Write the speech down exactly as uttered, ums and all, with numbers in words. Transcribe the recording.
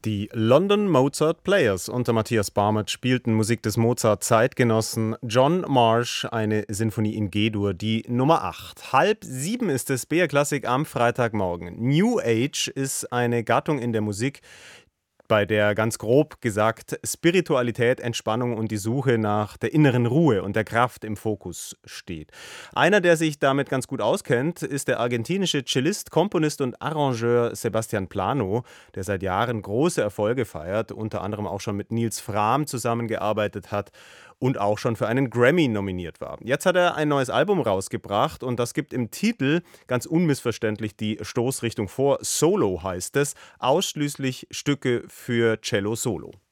Die London Mozart Players unter Matthias Barmert spielten Musik des Mozart-Zeitgenossen John Marsh, eine Sinfonie in G-Dur, die Nummer acht. Halb sieben ist es, B R Klassik am Freitagmorgen. New Age ist eine Gattung in der Musik, bei der ganz grob gesagt Spiritualität, Entspannung und die Suche nach der inneren Ruhe und der Kraft im Fokus steht. Einer, der sich damit ganz gut auskennt, ist der argentinische Cellist, Komponist und Arrangeur Sebastian Plano, der seit Jahren große Erfolge feiert, unter anderem auch schon mit Nils Frahm zusammengearbeitet hat und auch schon für einen Grammy nominiert war. Jetzt hat er ein neues Album rausgebracht und das gibt im Titel ganz unmissverständlich die Stoßrichtung vor. Solo heißt es, ausschließlich Stücke für Cello Solo.